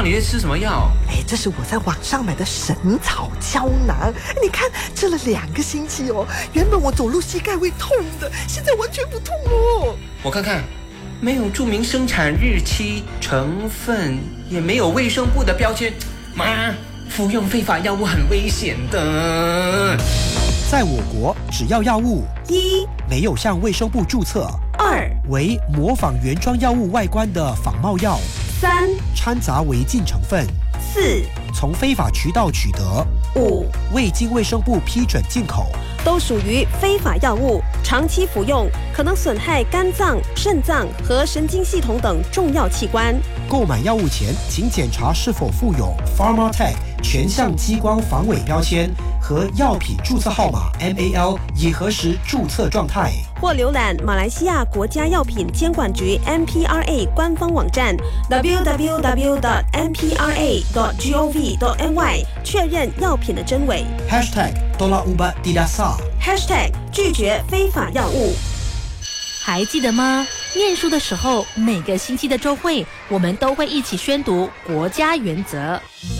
你在吃什么药？ 这是我在网上买的神草胶囊，你看吃了2个星期哦，原本我走路膝盖会痛的，现在完全不痛哦。 我看看，没有注明生产日期、成分，也没有卫生部的标签，妈，服用非法药物很危险的。 在我国，只要药物 1 没有向卫生部注册 2 为模仿原装药物外观的仿冒药 3 掺杂违禁成分 4 从非法渠道取得 5 未经卫生部批准进口， 都属于非法药物，长期服用可能损害肝脏、肾脏和神经系统等重要器官。 购买药物前，请检查是否附有 Pharmatech 全项激光防伪标签和药品注册号码 MAL， 以核实注册状态。 或浏览马来西亚国家药品监管局 MPRA 官方网站 www.mpra.gov.my 确认药品的真伪。 #Tolak ubat tidak sah #拒绝非法药物。 还记得吗？念书的时候，每个星期的周会，我们都会一起宣读国家原则。